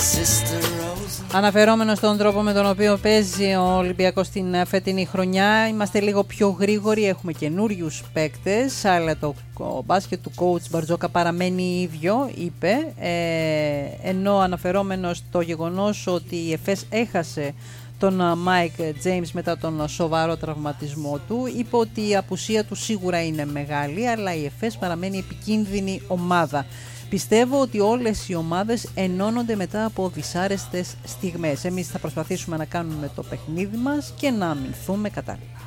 Αναφερόμενο στον τρόπο με τον οποίο παίζει ο Ολυμπιακός την φετινή χρονιά, είμαστε λίγο πιο γρήγοροι, έχουμε καινούριους παίκτες, αλλά το μπάσκετ του coach Μπαρτζόκα παραμένει ίδιο, είπε, ενώ αναφερόμενο στο γεγονός ότι η ΕΦΕΣ έχασε τον Mike James μετά τον σοβαρό τραυματισμό του, είπε ότι η απουσία του σίγουρα είναι μεγάλη, αλλά η ΕΦΕΣ παραμένει επικίνδυνη ομάδα. Πιστεύω ότι όλες οι ομάδες ενώνονται μετά από δυσάρεστες στιγμές. Εμείς θα προσπαθήσουμε να κάνουμε το παιχνίδι μας και να αμυνθούμε κατάλληλα.